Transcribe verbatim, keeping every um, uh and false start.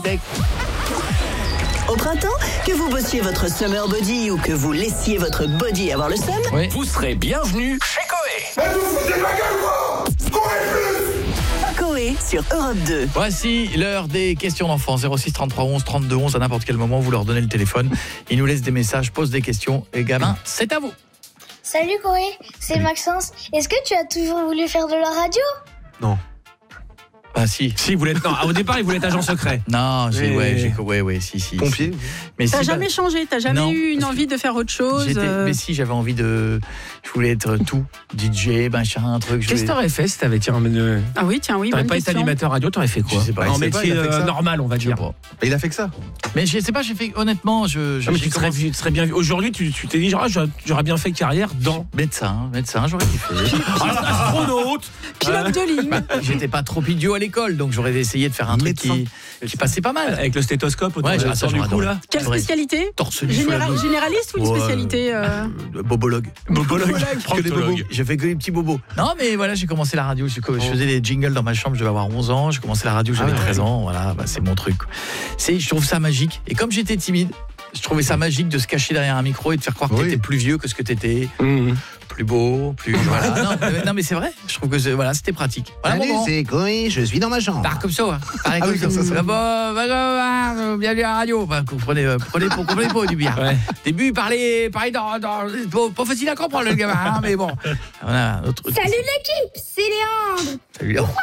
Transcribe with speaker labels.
Speaker 1: high-tech.
Speaker 2: Au printemps, que vous bossiez votre summer body ou que vous laissiez votre body avoir le seum,
Speaker 1: Oui.
Speaker 3: Vous serez bienvenus chez Coé.
Speaker 4: Mais vous foutez ma gueule, quoi. Courez plus.
Speaker 2: Coé sur Europe deux.
Speaker 1: Voici l'heure des questions d'enfants. zéro six trente-trois onze trente-deux onze. À n'importe quel moment, vous leur donnez le téléphone. Ils nous laissent des messages, posent des questions. Et gamin, c'est à vous.
Speaker 5: Salut Coé, c'est Maxence. Est-ce que tu as toujours voulu faire de la radio?
Speaker 6: Non.
Speaker 1: Ah si.
Speaker 6: Si, vous l'êtes. Non, au départ, il voulait être agent secret.
Speaker 1: Non, j'ai,
Speaker 6: Mais-
Speaker 1: ouais, j'ai, ouais, ouais, si, si.
Speaker 6: Pompier.
Speaker 1: si. Mais
Speaker 7: T'as
Speaker 1: si,
Speaker 7: jamais
Speaker 1: bah,
Speaker 7: changé, t'as jamais
Speaker 1: non,
Speaker 7: eu une
Speaker 1: parce que
Speaker 7: envie de faire autre chose
Speaker 1: j'étais-
Speaker 7: euh,
Speaker 1: Mais si, j'avais envie de. Je voulais être tout. D J, machin, un truc. je
Speaker 6: Qu'est-ce que
Speaker 1: voulais-
Speaker 6: t'aurais fait si t'avais tiens, euh,
Speaker 7: Ah oui, tiens, oui,
Speaker 6: t'aurais
Speaker 7: bonne
Speaker 6: pas été
Speaker 7: question.
Speaker 6: animateur radio, t'aurais fait quoi?
Speaker 1: Je sais pas,
Speaker 6: En
Speaker 1: il sait
Speaker 6: métier
Speaker 8: pas, il a fait que
Speaker 6: euh,
Speaker 8: ça.
Speaker 6: normal, on va
Speaker 1: Je sais
Speaker 6: dire.
Speaker 1: pas.
Speaker 8: Et il a fait que ça.
Speaker 1: Mais je sais pas, j'ai fait. Honnêtement, je. je
Speaker 6: Non, mais
Speaker 1: j'ai
Speaker 6: tu serais,
Speaker 1: commencé-
Speaker 6: tu serais bien vu. Aujourd'hui, tu tu t'es dit, genre, ah, j'aurais j'aurais bien fait carrière dans.
Speaker 1: Médecin, médecin, j'aurais kiffé.
Speaker 6: Astronaute.
Speaker 7: Pilote de ligne.
Speaker 1: Bah, j'étais pas trop idiot à l'école, donc j'aurais essayé de faire un truc
Speaker 8: Médecin.
Speaker 1: qui, qui passait pas mal.
Speaker 6: Avec le stéthoscope autour
Speaker 1: Ouais,
Speaker 6: de-
Speaker 1: j'ai- ça,
Speaker 6: autour du
Speaker 1: j'aurais
Speaker 6: cou,
Speaker 1: adoré.
Speaker 6: là.
Speaker 7: Quelle
Speaker 1: J'aurais-
Speaker 7: spécialité?
Speaker 1: Torse nu
Speaker 7: Généra-
Speaker 1: sur la-
Speaker 7: Généraliste ou une
Speaker 1: Ouais,
Speaker 7: spécialité euh,
Speaker 1: euh, Bobologue.
Speaker 6: Bobologue.
Speaker 1: Que des bobos. J'ai fait que des petits bobos. Non, mais voilà, j'ai commencé la radio. Je, je faisais des jingles dans ma chambre, je devais avoir onze ans. J'ai commencé la radio, j'avais
Speaker 8: Ah ouais.
Speaker 1: treize ans. Voilà, bah, c'est mon truc. C'est, je trouve ça magique. Et comme j'étais timide, je trouvais ça magique de se cacher derrière un micro et de faire croire que
Speaker 8: Oui.
Speaker 1: t'étais plus vieux que ce que t'étais,
Speaker 6: Mmh.
Speaker 1: plus beau, plus. Voilà. Non, mais, non, mais c'est vrai. Je trouve que c'est- voilà, c'était pratique. Voilà,
Speaker 8: Salut,
Speaker 1: bon, bon.
Speaker 8: c'est Coé, je suis dans ma chambre.
Speaker 1: Bah, comme ça, hein. Pareil,
Speaker 8: Ah oui, comme ça, ça.
Speaker 1: Ah bah, bah, bah, bah, bienvenue à la radio. Bah, vous prenez, euh, prenez, pour, prenez pour du bien.
Speaker 6: Ouais.
Speaker 1: Début, il parlait, parlait dans, dans, pas, pas facile à comprendre, le gamin, hein, mais bon. Voilà, un autre truc.
Speaker 5: Salut l'équipe, c'est Léandre.
Speaker 1: Salut, Léon.